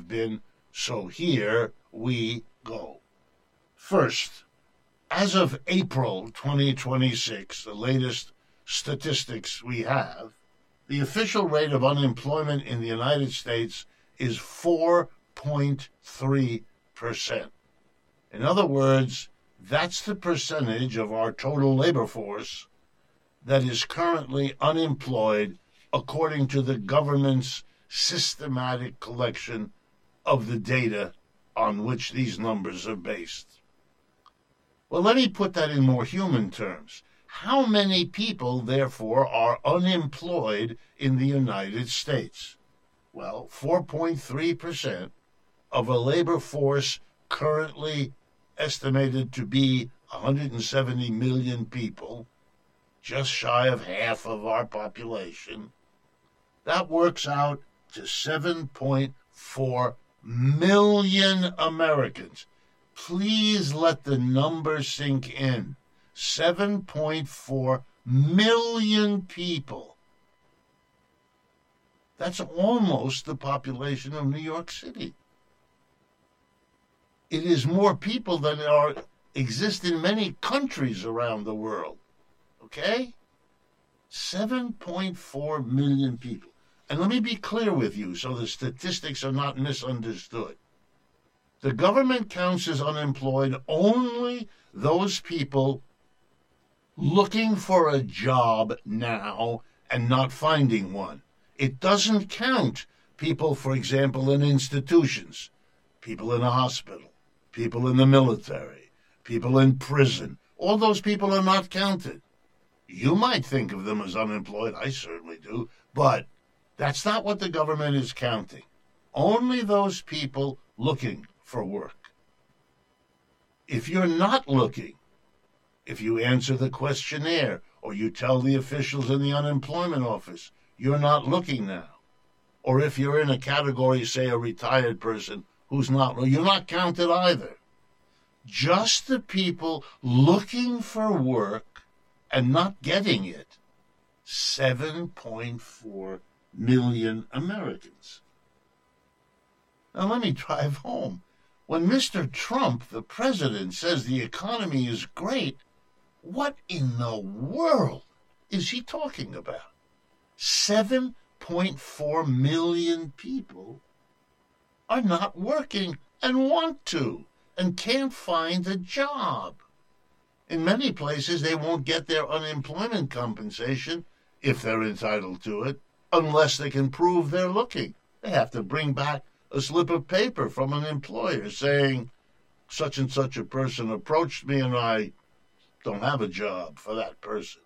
been, so here we go. First, as of April 2026, the latest statistics we have, the official rate of unemployment in the United States is 4.3%. In other words, that's the percentage of our total labor force that is currently unemployed according to the government's systematic collection of the data on which these numbers are based. Well, let me put that in more human terms. How many people, therefore, are unemployed in the United States? Well, 4.3% of a labor force currently estimated to be 170 million people, just shy of half of our population. That works out to 7.4 million Americans. Please let the number sink in. 7.4 million people. That's almost the population of New York City. It is more people than exist in many countries around the world. Okay? 7.4 million people. And let me be clear with you so the statistics are not misunderstood. The government counts as unemployed only those people looking for a job now and not finding one. It doesn't count people, for example, in institutions, people in a hospital, people in the military, people in prison. All those people are not counted. You might think of them as unemployed, I certainly do, but that's not what the government is counting. Only those people looking for work. If you're not looking, if you answer the questionnaire or you tell the officials in the unemployment office you're not looking now, or if you're in a category, say a retired person who's not, you're not counted either. Just the people looking for work and not getting it, 7.4 million Americans. Now let me drive home. When Mr. Trump, the president, says the economy is great, what in the world is he talking about? 7.4 million people are not working and want to and can't find a job. In many places, they won't get their unemployment compensation, if they're entitled to it, unless they can prove they're looking. They have to bring back a slip of paper from an employer saying, such and such a person approached me and I don't have a job for that person.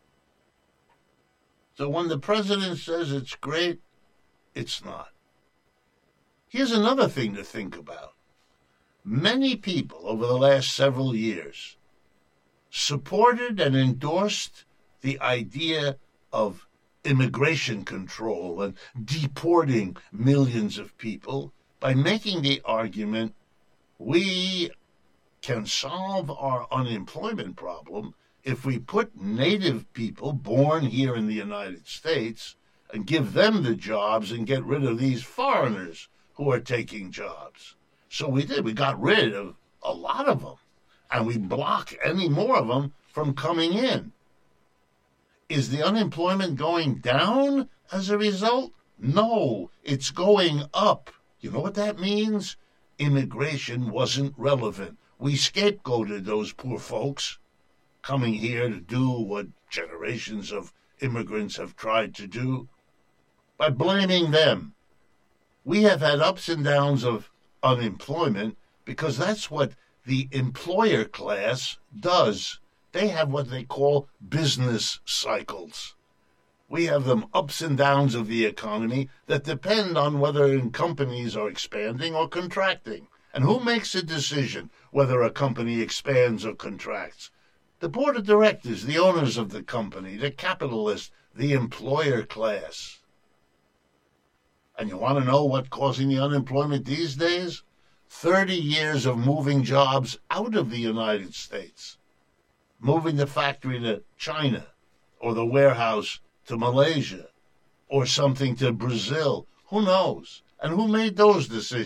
So when the president says it's great, it's not. Here's another thing to think about. Many people over the last several years supported and endorsed the idea of immigration control and deporting millions of people by making the argument we can solve our unemployment problem if we put native people born here in the United States and give them the jobs and get rid of these foreigners who are taking jobs. So we did. We got rid of a lot of them, and we block any more of them from coming in. Is the unemployment going down as a result? No, it's going up. You know what that means? Immigration wasn't relevant. We scapegoated those poor folks coming here to do what generations of immigrants have tried to do by blaming them. We have had ups and downs of unemployment because that's what the employer class does. They have what they call business cycles. We have them ups and downs of the economy that depend on whether companies are expanding or contracting. And who makes a decision whether a company expands or contracts? The board of directors, the owners of the company, the capitalists, the employer class. And you want to know what's causing the unemployment these days? 30 years of moving jobs out of the United States. Moving the factory to China, or the warehouse to Malaysia, or something to Brazil. Who knows? And who made those decisions?